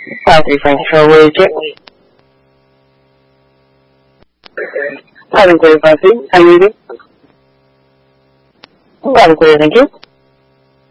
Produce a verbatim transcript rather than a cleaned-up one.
five three Frank Control, where is it? five clear, five three, how are you doing? five clear, thank you.